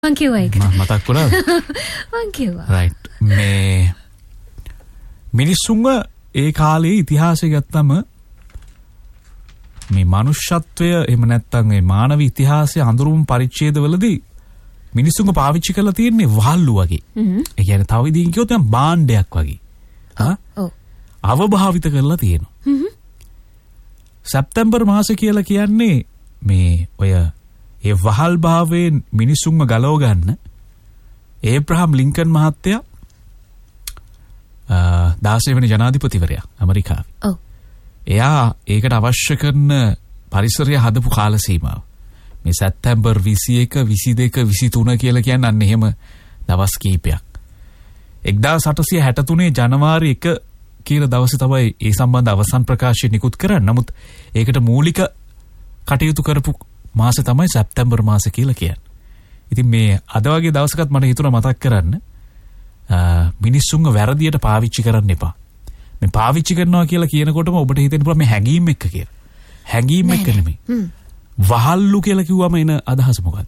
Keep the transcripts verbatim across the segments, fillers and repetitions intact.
මං කිව්වා ඒක. මතක් වුණාද? මං කිව්වා. right. මේ මිනිස්සුන්ව ඒ කාලේ ඉතිහාසය ගත්තම මේ මනුෂ්‍යත්වය එහෙම නැත්නම් මේ මානව ඉතිහාසයේ අඳුරුම් පරිච්ඡේදවලදී මිනිස්සුන්ව පාවිච්චි කරලා තියෙන්නේ වහල්ලු වගේ. ඒ කියන්නේ තව විදිහකින් කිව්වොත් නම් භාණ්ඩයක් වගේ. හා? ඔව්. අවභාවිත කරලා තියෙනවා. හ්ම්. සැප්තැම්බර් මාසය කියලා කියන්නේ මේ ඔය ඒ වහල් භාවයෙන් මිනිසුන්ව ගලව ගන්න ඒබ්‍රහම් ලින්කන් මහත්තයා දාසය වෙන ජනාධිපතිවරයා ඇමරිකාවේ. ඔව්. එයා ඒකට අවශ්‍ය කරන පරිසරය හදපු කාල සීමාව. මේ සැප්තැම්බර් විසි එක, විසි දෙක, විසි තුන කියලා කියන්නේ අන්න එහෙම දවස් කීපයක්. එක්දාස් අටසිය හැට තුනේ ජනවාරි එක කියන දවසේ තමයි ඒ සම්බන්ධ අවසන් ප්‍රකාශය නිකුත් කරන්නේ. නමුත් ඒකට මූලික කටයුතු කරපු මාසෙ තමයි සැප්තැම්බර් මාසෙ කියලා කියන්නේ. ඉතින් මේ අද වගේ දවසකත් මට හිතුණා මතක් කරන්න මිනිස්සුන්ව වැරදියට පාවිච්චි කරන්න එපා. මේ පාවිච්චි කරනවා කියලා කියනකොටම ඔබට හිතෙන්න පුළුවන් මේ හැඟීම් එක්ක කියලා. හැඟීම් එක්ක නෙමෙයි. වහල්ලු කියලා කිව්වම එන අදහස මොකක්ද?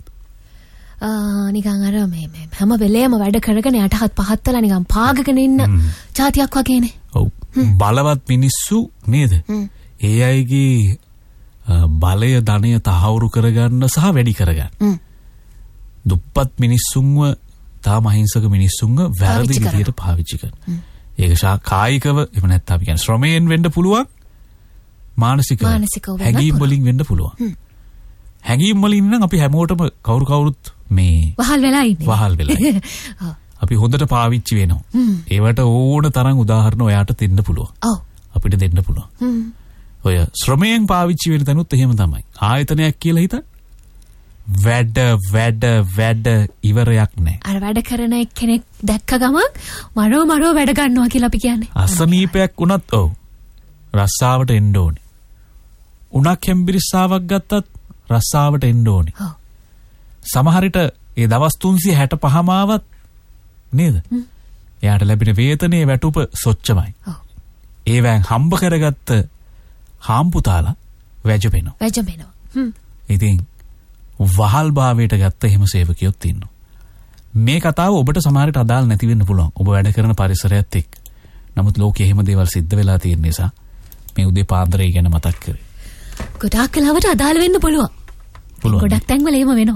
ආ නිකන් අර මේ මේ හැම වෙලේම වැඩ කරගෙන යටහත් පහත්තලා නිකන් පාගගෙන ඉන්න જાතියක් වගේනේ. ඔව්. බලවත් මිනිස්සු නේද? ඒ අයගේ බලය ධනය තහවුරු කරගන්න සහ වැඩි කරගන්න. දුප්පත් මිනිස්සුන්ව තාම අහිංසක මිනිස්සුන්ව වැරදි විදියට පාවිච්චි කරනවා. ඒක කායිකව එහෙම නැත්නම් අපි කියන්නේ ශ්‍රමයෙන් වෙන්න පුළුවන් මානසිකව හැඟීම් වලින් වෙන්න පුළුවන්. හැඟීම් වලින් නම් අපි හැමෝටම කවුරු කවුරුත් මේ වහල් වෙලා ඉන්නේ. වහල් වෙලා ඉන්නේ. අපි හොඳට පාවිච්චි වෙනවා. ඒවට ඕන තරම් උදාහරණ ඔයාට දෙන්න පුළුවන්. ඔව්. අපිට දෙන්න පුළුවන්. ඔය ශ්‍රමයෙන් පාවිච්චි වෙන තැනුත් එහෙම තමයි. ආයතනයක් කියලා හිතන්න. වැඩ වැඩ වැඩ ඉවරයක් නැහැ. අර වැඩ කරන කෙනෙක් දැක්ක ගමන් මරෝ මරෝ වැඩ ගන්නවා කියලා අපි කියන්නේ. අසනීපයක් වුණත් ඔව්. රස්සාවට එන්න ඕනේ. උණක් හෙම්බිරිස්සාවක් ගත්තත් රස්සාවට එන්න ඕනේ. ඔව්. සමහර විට ඒ දවස් තුන්සිය හැටපහම ආවත් නේද? එයාට ලැබෙන වේතනයේ වැටුප සොච්චමයි. ඔව්. ඒවෙන් හම්බ කරගත්ත හාම්පුතාලා වැජබෙනවා. වැජබෙනවා. හ්ම්. ඉතින් වහල් භාවයට ගත්ත එහෙම සේවකියොත් ඉන්නවා. මේ කතාව ඔබට සමහරට අදාළ නැති වෙන්න පුළුවන්. ඔබ වැඩ කරන පරිසරයත් එක්ක. නමුත් ලෝකයේ එහෙම දේවල් සිද්ධ වෙලා තියෙන නිසා මේ උදේ පාන්දරේ ගැන මතක් කරේ. ගොඩාක් කලාවට අදාළ වෙන්න පුළුවන්. පුළුවන්. ගොඩක් තැන්වල එහෙම වෙනවා.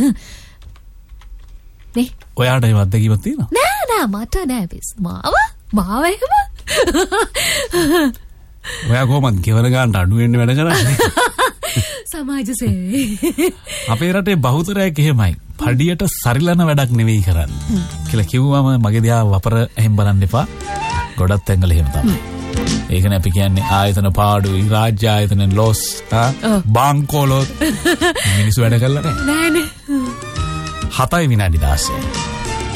නේ? ඔයාට ඒ වද්දකීමක් තියෙනවා? නෑ නෑ මට නෑ බිස්. මාව මාව එහෙම. ඔයා කොහොමද ගෙවන ගන්න අඩු වෙන්න වැඩ කරන්නේ? සමාජ සේවය. අපේ රටේ බහුතරයක් එහෙමයි. පඩියට සරිලන වැඩක් නෙවෙයි කරන්නේ. කියලා කිව්වම මගේ දිහා වපර එහෙම බලන්න එපා. ගොඩක් තැන්වල එහෙම තමයි. ඒකනේ අපි කියන්නේ ආයතන පාඩුයි, රාජ්‍ය ආයතන ලොස්, ආ බාංකෝලොත් මිනිස්සු වැඩ කරලා නැහැ. නෑනේ. හතයි විනාඩි දාසය.